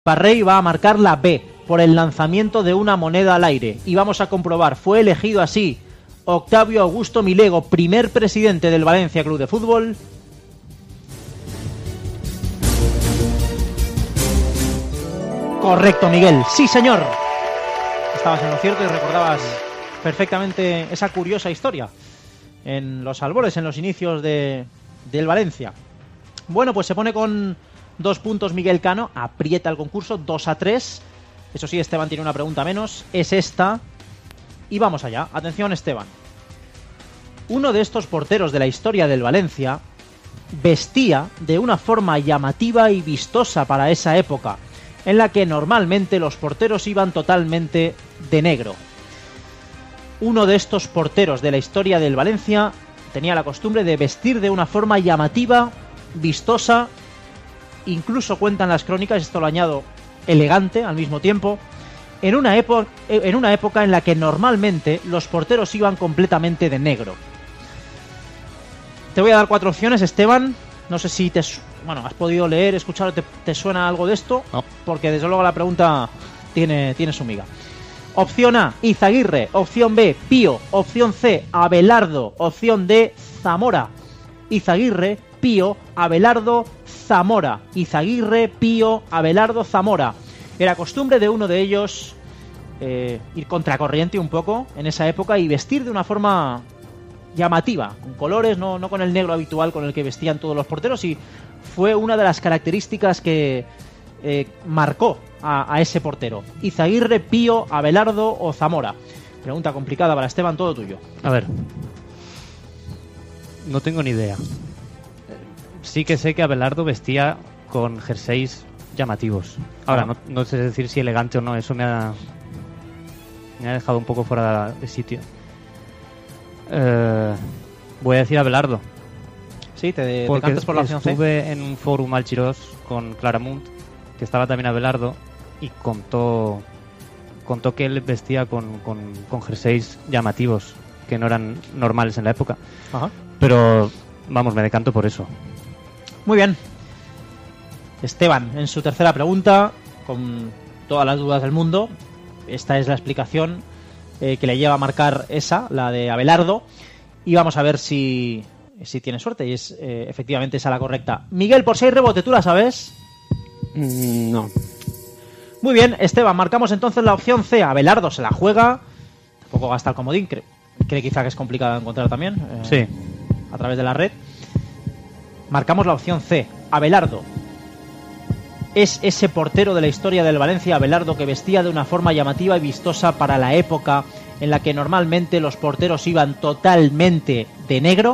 Parrey va a marcar la B por el lanzamiento de una moneda al aire. Y vamos a comprobar, fue elegido así Octavio Augusto Milego, primer presidente del Valencia Club de Fútbol. Correcto, Miguel. Sí, señor. Estabas en lo cierto y recordabas perfectamente esa curiosa historia en los albores, en los inicios del Valencia. Bueno, pues se pone con 2 puntos Miguel Cano, aprieta el concurso, 2-3. Eso sí, Esteban tiene una pregunta menos, es esta. Y vamos allá. Atención, Esteban. Uno de estos porteros de la historia del Valencia vestía de una forma llamativa y vistosa para esa época, en la que normalmente los porteros iban totalmente de negro. Uno de estos porteros de la historia del Valencia tenía la costumbre de vestir de una forma llamativa, vistosa, incluso cuentan las crónicas, esto lo añado, elegante al mismo tiempo, en una época en la que normalmente los porteros iban completamente de negro. Te voy a dar 4 opciones, Esteban. No sé si has podido leer, escuchar, ¿te suena algo de esto? No. Porque desde luego la pregunta tiene su miga. Opción A, Izaguirre. Opción B, Pío. Opción C, Abelardo. Opción D, Zamora. Izaguirre, Pío, Abelardo, Zamora. Izaguirre, Pío, Abelardo, Zamora. Era costumbre de uno de ellos ir contracorriente un poco en esa época y vestir de una forma llamativa, con colores, no con el negro habitual con el que vestían todos los porteros, y fue una de las características que marcó a ese portero. Izaguirre, Pío, Abelardo o Zamora. Pregunta complicada para Esteban, todo tuyo. A ver, no tengo ni idea. Sí que sé que Abelardo vestía con jerseys llamativos. Ahora, no sé decir si elegante o no, eso me ha dejado un poco fuera de sitio. Voy a decir Abelardo. Sí, te porque cantas por la opción C. Estuve en un fórum al Chirós con Claramunt, que estaba también Abelardo, y contó que él vestía con jerseys llamativos, que no eran normales en la época. Ajá. Pero, vamos, me decanto por eso. Muy bien. Esteban, en su tercera pregunta, con todas las dudas del mundo, esta es la explicación que le lleva a marcar esa, la de Abelardo, y vamos a ver si tiene suerte, y es efectivamente esa la correcta. Miguel, por si hay rebote, ¿tú la sabes? No. Muy bien, Esteban, marcamos entonces la opción C. Abelardo se la juega, tampoco gasta el comodín, cree quizá que es complicado de encontrar también, sí, a través de la red. Marcamos la opción C. Abelardo es ese portero de la historia del Valencia, Abelardo, que vestía de una forma llamativa y vistosa para la época en la que normalmente los porteros iban totalmente de negro.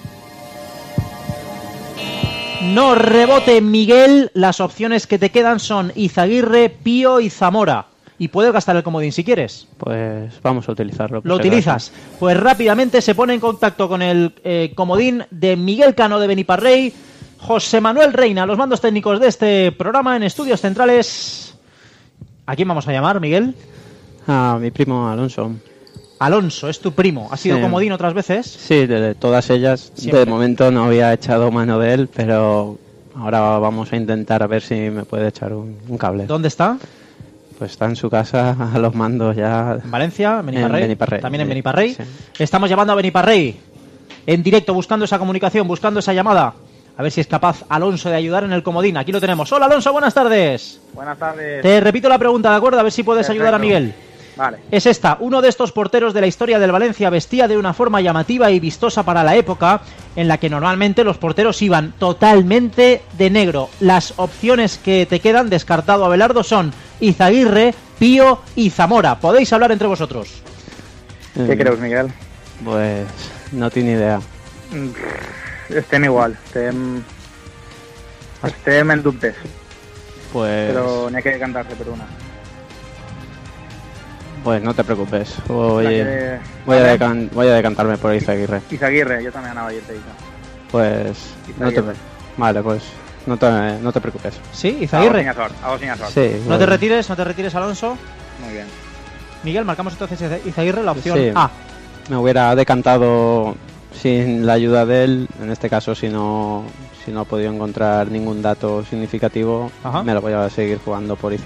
No rebote, Miguel. Las opciones que te quedan son Izaguirre, Pío y Zamora. Y puedes gastar el comodín si quieres. Pues vamos a utilizarlo. ¿Lo utilizas? Pues rápidamente se pone en contacto con el comodín de Miguel Cano de Beniparrey, José Manuel Reina, los mandos técnicos de este programa en Estudios Centrales. ¿A quién vamos a llamar, Miguel? A mi primo Alonso. Alonso, es tu primo. ¿Ha sido comodín otras veces? Sí, de todas ellas. Siempre. De momento no había echado mano de él, pero ahora vamos a intentar a ver si me puede echar un cable. ¿Dónde está? Pues está en su casa a los mandos ya. ¿En Valencia? ¿En Beniparrey? En Beniparrey. También en Beniparrey. Sí. Estamos llamando a Beniparrey en directo, buscando esa comunicación, buscando esa llamada. A ver si es capaz Alonso de ayudar en el comodín. Aquí lo tenemos. Hola, Alonso, buenas tardes. Buenas tardes. Te repito la pregunta, ¿de acuerdo? A ver si puedes ayudar a Miguel. Vale. Es esta. Uno de estos porteros de la historia del Valencia vestía de una forma llamativa y vistosa para la época en la que normalmente los porteros iban totalmente de negro. Las opciones que te quedan, descartado Abelardo, son Izaguirre, Pío y Zamora. Podéis hablar entre vosotros. ¿Qué crees, Miguel? Pues no tiene idea. Estem igual. Estem en dubtes. Pues... Pero n'hi ha que decantar-se per una. Pues no te preocupes. Voy a Vale. decantarme por Izaguirre. Izaguirre, jo també anava a dir-te això. Pues no te... Izaguirre. Vale, pues no te preocupes. ¿Sí? ¿Izaguirre? Hago sin sort. Sí. No te retires, Alonso. Muy bien. Miguel, marcamos entonces Izaguirre, la opción Sí. A. Me hubiera decantado sin la ayuda de él, en este caso si no he podido encontrar ningún dato significativo, Ajá. me lo voy a seguir jugando por